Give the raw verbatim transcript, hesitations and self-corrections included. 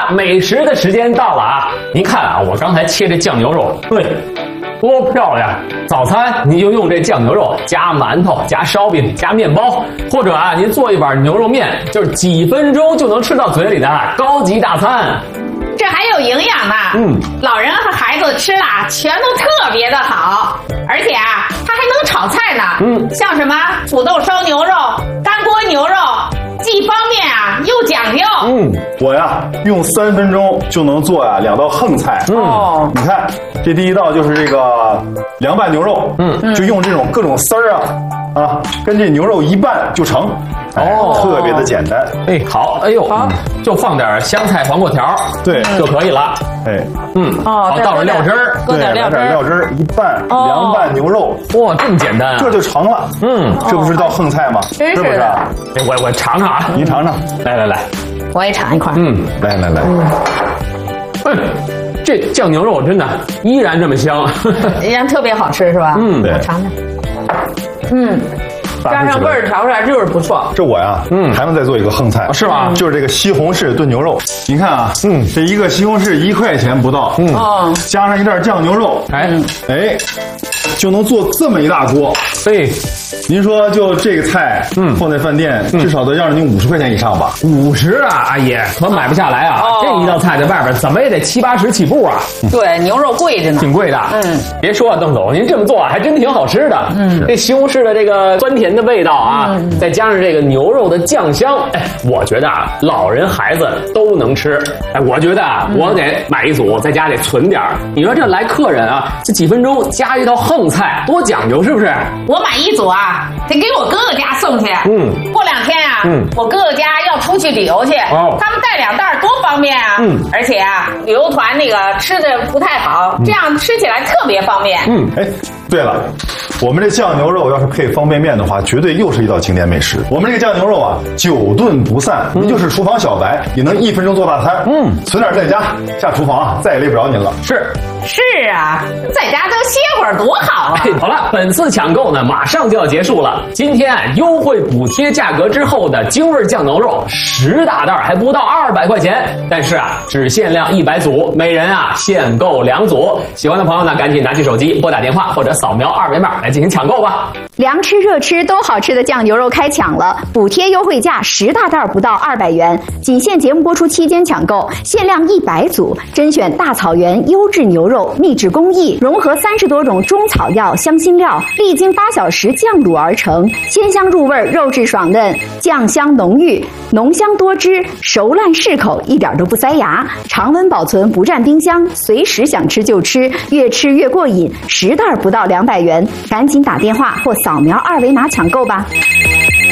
美食的时间到了啊！您看啊，我刚才切这酱牛肉，对，多漂亮！早餐您就用这酱牛肉加馒头、加烧饼、加面包，或者啊，您做一碗牛肉面，就是几分钟就能吃到嘴里的高级大餐。 这还有营养呢，嗯，老人和孩子吃的全都特别的好，而且啊，它还能炒菜呢，嗯，像什么土豆烧牛肉、干锅牛肉，既方便啊又讲究。 嗯，我呀用三分钟就能做呀两道横菜。嗯，你看这第一道就是这个凉拌牛肉，嗯，就用这种各种丝儿啊啊跟这牛肉一拌就成。哦，特别的简单。 哎，好，哎呦，好，就放点香菜、黄瓜条， 对， 就可以了。 哎， 嗯，哦，倒点料汁儿， 对，来点料汁儿，一拌，凉拌牛肉， 哇，这么简单， 这就成了。嗯，这不是道横菜吗？ 真是的。 哎，我我尝尝啊， 您尝尝， 来来来， 我也尝一块。 嗯， 来来来， 嗯，这酱牛肉真的依然这么香， 依然特别好吃是吧？ 嗯， 对， 我尝尝。嗯。加上味儿调出来就是不错。 这我呀，嗯，还能再做一个横菜， 是吧？ 就是这个西红柿炖牛肉。你看啊，嗯，这一个西红柿一块钱不到，嗯，哦，加上一袋酱牛肉，哎哎，就能做这么一大锅。 对， 您说就这个菜，嗯，放在饭店至少得要您五十块钱以上吧？ 五十啊，阿姨可买不下来啊！这一道菜在外边怎么也得七八十起步啊。 对，牛肉贵着呢， 挺贵的。嗯，别说啊，邓总，您这么做还真挺好吃的。嗯，这西红柿的这个酸甜的味道啊，嗯、再加上这个牛肉的酱香，哎，我觉得啊，老人孩子都能吃。哎，我觉得啊，嗯、我得买一组，在家得存点儿。你说这来客人啊，这几分钟加一道横菜，多讲究是不是？ 我买一组啊，得给我哥哥家送去。嗯，过两天啊，嗯，我哥哥家要出去旅游去，哦，他们带两袋多方便啊。嗯，而且啊，旅游团那个吃的不太好，嗯、这样吃起来特别方便。 嗯，哎，对了。我们这酱牛肉要是配方便面的话，绝对又是一道经典美食。我们这个酱牛肉啊，久炖不散，您、嗯、就是厨房小白，也能一分钟做大餐。嗯，存点在家，下厨房啊，再也累不着您了。 是是啊，在家多歇会儿多好啊！ 哎，好了，本次抢购呢，马上就要结束了。今天啊，优惠补贴价格之后的京味酱牛肉，十大袋还不到二百块钱，但是啊，只限量一百组，每人啊限购两组。喜欢的朋友呢，赶紧拿起手机拨打电话或者扫描二维码来进行抢购吧。 凉吃热吃都好吃的酱牛肉开抢了，补贴优惠价十大袋不到二百元，仅限节目播出期间抢购，限量一百组，甄选大草原优质牛肉，秘制工艺，融合三十多种中草药、香辛料，历经八小时酱卤而成，鲜香入味，肉质爽嫩，酱香浓郁，浓香多汁，熟烂适口，一点都不塞牙，常温保存不占冰箱，随时想吃就吃，越吃越过瘾，十袋不到两百元，赶紧打电话或扫描二维码抢购吧。